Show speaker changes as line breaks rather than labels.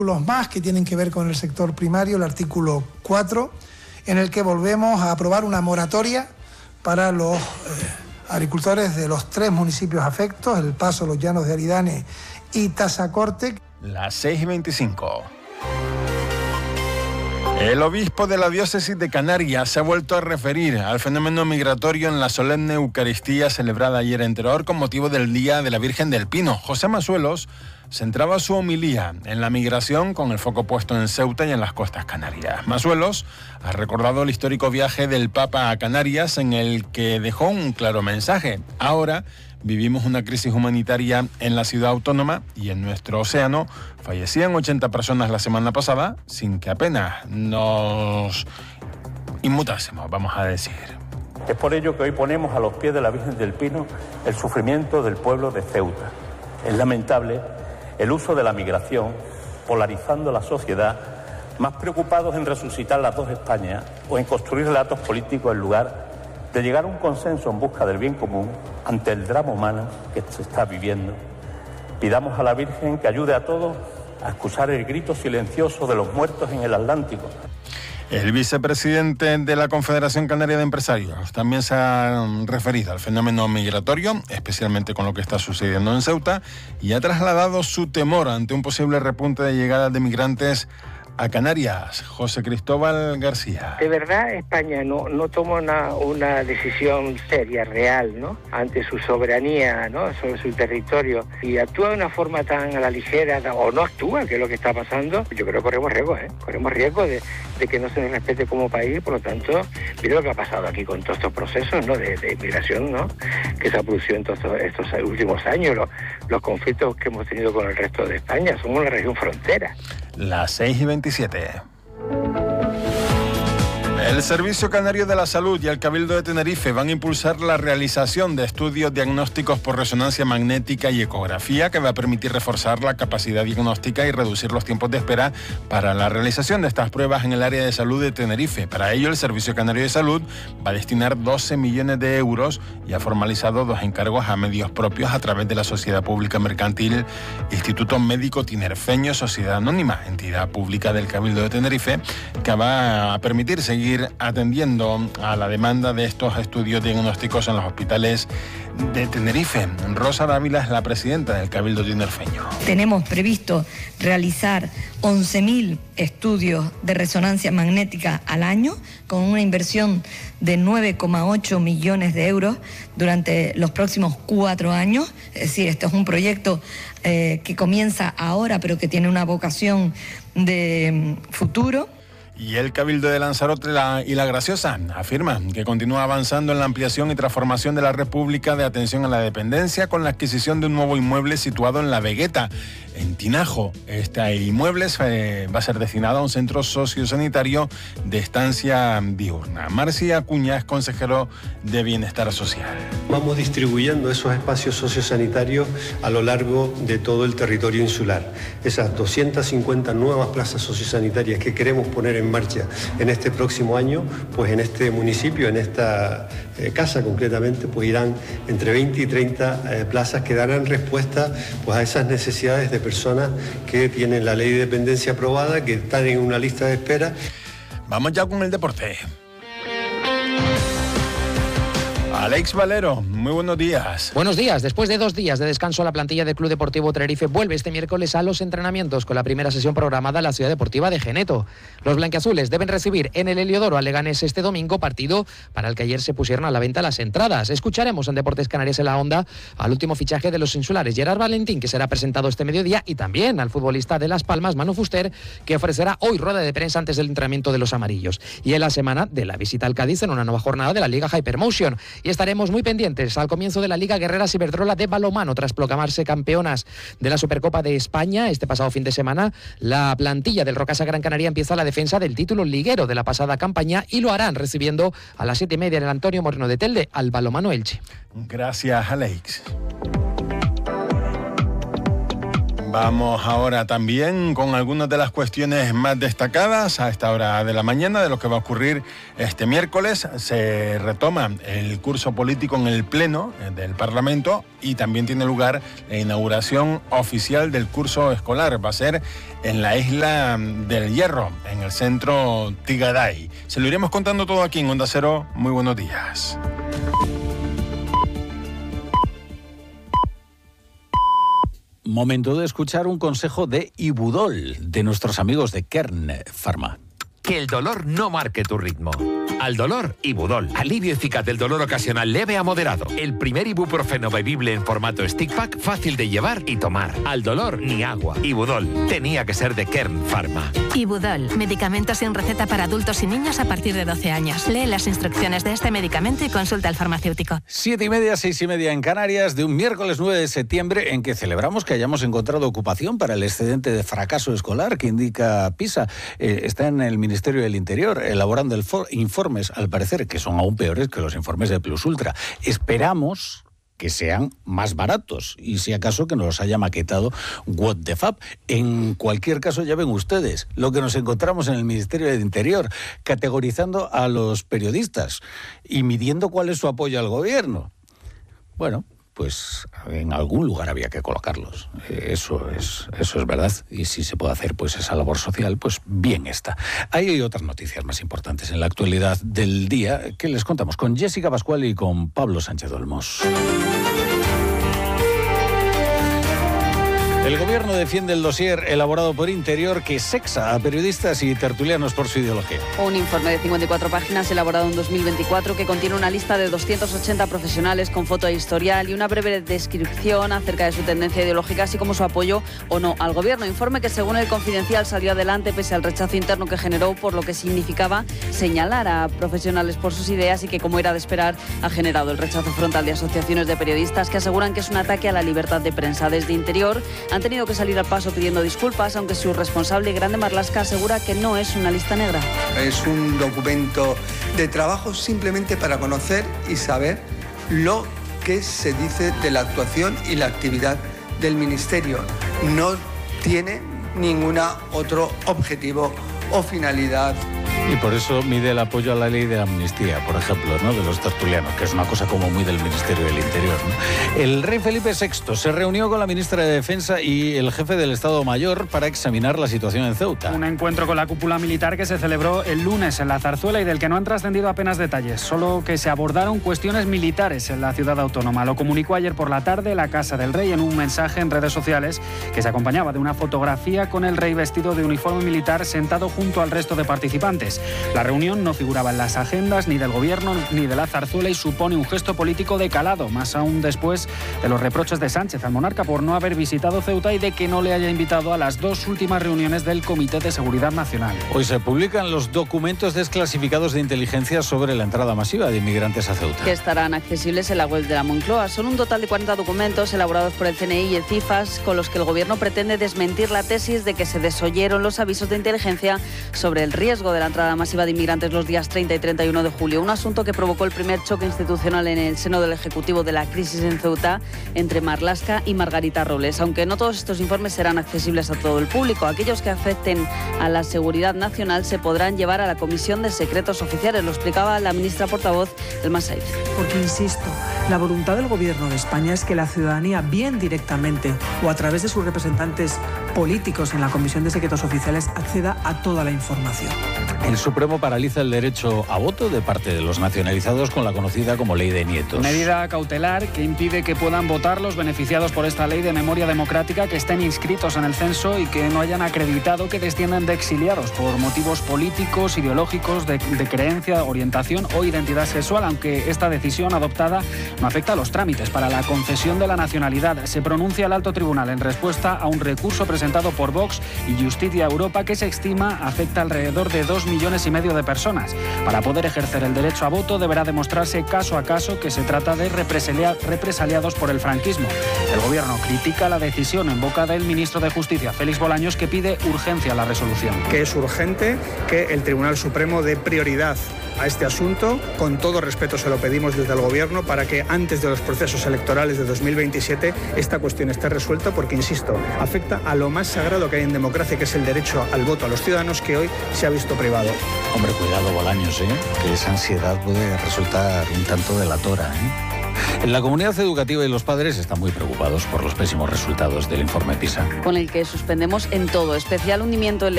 más que tienen que ver con el sector primario, el artículo 4, en el que volvemos a aprobar una moratoria para los agricultores de los 3 municipios afectos, El Paso, Los Llanos de Aridane y Tazacorte.
Las 6:25. El obispo de la diócesis de Canarias se ha vuelto a referir al fenómeno migratorio en la solemne Eucaristía celebrada ayer en Teror con motivo del Día de la Virgen del Pino. José Masuelos centraba su homilía en la migración con el foco puesto en Ceuta y en las costas canarias. Masuelos ha recordado el histórico viaje del Papa a Canarias en el que dejó un claro mensaje. Ahora vivimos una crisis humanitaria en la ciudad autónoma y en nuestro océano fallecían 80 personas la semana pasada sin que apenas nos inmutásemos, vamos a decir.
Es por ello que hoy ponemos a los pies de la Virgen del Pino el sufrimiento del pueblo de Ceuta. Es lamentable el uso de la migración, polarizando la sociedad, más preocupados en resucitar las dos Españas o en construir relatos políticos en lugar de llegar a un consenso en busca del bien común ante el drama humano que se está viviendo. Pidamos a la Virgen que ayude a todos a escuchar el grito silencioso de los muertos en el Atlántico.
El vicepresidente de la Confederación Canaria de Empresarios también se ha referido al fenómeno migratorio, especialmente con lo que está sucediendo en Ceuta, y ha trasladado su temor ante un posible repunte de llegada de migrantes a Canarias. José Cristóbal García.
De verdad, España no toma una decisión seria, real, ¿no?, ante su soberanía, ¿no?, sobre su territorio, y actúa de una forma tan a la ligera, o no actúa, que es lo que está pasando. Yo creo que corremos riesgo de que no se nos respete como país. Por lo tanto, mira lo que ha pasado aquí con todos estos procesos, ¿no?, de inmigración, ¿no?, que se ha producido en todos estos últimos años, los conflictos que hemos tenido con el resto de España. Somos una región frontera.
Las 6:27. El Servicio Canario de la Salud y el Cabildo de Tenerife van a impulsar la realización de estudios diagnósticos por resonancia magnética y ecografía que va a permitir reforzar la capacidad diagnóstica y reducir los tiempos de espera para la realización de estas pruebas en el área de salud de Tenerife. Para ello, el Servicio Canario de Salud va a destinar 12 millones de euros y ha formalizado 2 encargos a medios propios a través de la Sociedad Pública Mercantil Instituto Médico Tinerfeño Sociedad Anónima, entidad pública del Cabildo de Tenerife, que va a permitir seguir atendiendo a la demanda de estos estudios diagnósticos en los hospitales de Tenerife. Rosa Dávila es la presidenta del Cabildo Tinerfeño.
Tenemos previsto realizar 11.000 estudios de resonancia magnética al año, con una inversión de 9,8 millones de euros durante los próximos 4 años. Es decir, este es un proyecto que comienza ahora, pero que tiene una vocación de futuro.
Y el Cabildo de Lanzarote y La Graciosa afirman que continúa avanzando en la ampliación y transformación de la red pública de atención a la dependencia con la adquisición de un nuevo inmueble situado en La Vegueta, en Tinajo. Este inmueble va a ser destinado a un centro sociosanitario de estancia diurna. Marcia Acuña es consejero de Bienestar Social.
Vamos distribuyendo esos espacios sociosanitarios a lo largo de todo el territorio insular. Esas 250 nuevas plazas sociosanitarias que queremos poner en marcha en este próximo año, pues en este municipio, en esta casa concretamente, pues irán entre 20 y 30 plazas que darán respuesta pues a esas necesidades de personas que tienen la ley de dependencia aprobada, que están en una lista de espera.
Vamos ya con el deporte. Alex Valero, muy buenos días.
Buenos días. Después de 2 días de descanso, la plantilla del Club Deportivo Tenerife vuelve este miércoles a los entrenamientos con la primera sesión programada en la ciudad deportiva de Geneto. Los blanquiazules deben recibir en el Heliodoro al Leganés este domingo, partido para el que ayer se pusieron a la venta las entradas. Escucharemos en Deportes Canarias en la Onda al último fichaje de los insulares, Gerard Valentín, que será presentado este mediodía, y también al futbolista de Las Palmas, Manu Fuster, que ofrecerá hoy rueda de prensa antes del entrenamiento de los amarillos. Y en la semana de la visita al Cádiz en una nueva jornada de la Liga Hypermotion. Y estaremos muy pendientes al comienzo de la Liga Guerreras Iberdrola de balonmano tras proclamarse campeonas de la Supercopa de España este pasado fin de semana. La plantilla del Rocasa Gran Canaria empieza la defensa del título liguero de la pasada campaña y lo harán recibiendo a las 7:30 en el Antonio Moreno de Telde al balonmano Elche.
Gracias, Alex. Vamos ahora también con algunas de las cuestiones más destacadas a esta hora de la mañana de lo que va a ocurrir este miércoles. Se retoma el curso político en el Pleno del Parlamento y también tiene lugar la inauguración oficial del curso escolar. Va a ser en la Isla del Hierro, en el centro Tigaday. Se lo iremos contando todo aquí en Onda Cero. Muy buenos días.
Momento de escuchar un consejo de Ibudol, de nuestros amigos de Kern Pharma.
Que el dolor no marque tu ritmo. Al dolor, Ibudol. Alivio eficaz del dolor ocasional leve a moderado. El primer ibuprofeno bebible en formato stick pack, fácil de llevar y tomar. Al dolor, ni agua. Ibudol. Tenía que ser de Kern Pharma.
Ibudol. Medicamento sin receta para adultos y niños a partir de 12 años. Lee las instrucciones de este medicamento y consulta al farmacéutico.
7:30, 6:30 en Canarias, de un miércoles 9 de septiembre, en que celebramos que hayamos encontrado ocupación para el excedente de fracaso escolar que indica PISA. Está en el Ministerio del Interior, elaborando informes, al parecer, que son aún peores que los informes de Plus Ultra. Esperamos que sean más baratos y si acaso que nos los haya maquetado What the Fab. En cualquier caso, ya ven ustedes lo que nos encontramos en el Ministerio del Interior, categorizando a los periodistas y midiendo cuál es su apoyo al gobierno. Bueno, pues en algún lugar había que colocarlos. Eso es verdad. Y si se puede hacer pues esa labor social, pues bien está. Hay otras noticias más importantes en la actualidad del día que les contamos con Jessica Pascual y con Pablo Sánchez Olmos. El gobierno defiende el dossier elaborado por Interior que sexa a periodistas y tertulianos por su ideología.
Un informe de 54 páginas elaborado en 2024 que contiene una lista de 280 profesionales con foto e historial y una breve descripción acerca de su tendencia ideológica, así como su apoyo o no al gobierno. Informe que, según El Confidencial, salió adelante pese al rechazo interno que generó por lo que significaba señalar a profesionales por sus ideas y que, como era de esperar, ha generado el rechazo frontal de asociaciones de periodistas que aseguran que es un ataque a la libertad de prensa. Desde Interior han tenido que salir al paso pidiendo disculpas, aunque su responsable, Grande Marlaska, asegura que no es una lista negra.
Es un documento de trabajo simplemente para conocer y saber lo que se dice de la actuación y la actividad del Ministerio. No tiene ningún otro objetivo o finalidad.
Y por eso mide el apoyo a la ley de amnistía, por ejemplo, ¿no?, de los tertulianos, que es una cosa como muy del Ministerio del Interior, ¿no? El rey Felipe VI se reunió con la ministra de Defensa y el jefe del Estado Mayor para examinar la situación en Ceuta.
Un encuentro con la cúpula militar que se celebró el lunes en la Zarzuela y del que no han trascendido apenas detalles, solo que se abordaron cuestiones militares en la ciudad autónoma. Lo comunicó ayer por la tarde la Casa del Rey en un mensaje en redes sociales que se acompañaba de una fotografía con el rey vestido de uniforme militar sentado junto al resto de participantes. La reunión no figuraba en las agendas ni del gobierno ni de la Zarzuela y supone un gesto político de calado, más aún después de los reproches de Sánchez al monarca por no haber visitado Ceuta y de que no le haya invitado a las dos últimas reuniones del Comité de Seguridad Nacional.
Hoy se publican los documentos desclasificados de inteligencia sobre la entrada masiva de inmigrantes a Ceuta,
que estarán accesibles en la web de la Moncloa. Son un total de 40 documentos elaborados por el CNI y el CIFAS, con los que el gobierno pretende desmentir la tesis de que se desoyeron los avisos de inteligencia sobre el riesgo de la entrada masiva de inmigrantes los días 30 y 31 de julio. Un asunto que provocó el primer choque institucional en el seno del Ejecutivo de la crisis en Ceuta entre Marlaska y Margarita Robles. Aunque no todos estos informes serán accesibles a todo el público, aquellos que afecten a la seguridad nacional se podrán llevar a la Comisión de Secretos Oficiales. Lo explicaba la ministra portavoz del Masaif.
Porque, insisto, la voluntad del Gobierno de España es que la ciudadanía, bien directamente o a través de sus representantes políticos en la Comisión de Secretos Oficiales, acceda a toda la información.
El Supremo paraliza el derecho a voto de parte de los nacionalizados con la conocida como Ley de Nietos.
Medida cautelar que impide que puedan votar los beneficiados por esta ley de memoria democrática que estén inscritos en el censo y que no hayan acreditado que descienden de exiliados por motivos políticos, ideológicos, de creencia, orientación o identidad sexual, aunque esta decisión adoptada no afecta a los trámites para la concesión de la nacionalidad. Se pronuncia el Alto Tribunal en respuesta a un recurso presentado presentado por Vox y Justicia Europa, que se estima afecta alrededor de 2,5 millones de personas. Para poder ejercer el derecho a voto deberá demostrarse caso a caso que se trata de represaliados por el franquismo. El Gobierno critica la decisión en boca del ministro de Justicia, Félix Bolaños, que pide urgencia a la resolución.
Que es urgente que el Tribunal Supremo dé prioridad a este asunto. Con todo respeto se lo pedimos desde el Gobierno para que antes de los procesos electorales de 2027 esta cuestión esté resuelta, porque, insisto, afecta a lo más sagrado que hay en democracia, que es el derecho al voto a los ciudadanos, que hoy se ha visto privado.
Hombre, cuidado, Bolaños, que esa ansiedad puede resultar un tanto delatora, En la comunidad educativa y los padres están muy preocupados por los pésimos resultados del informe PISA.
Con el que suspendemos en todo, especial hundimiento en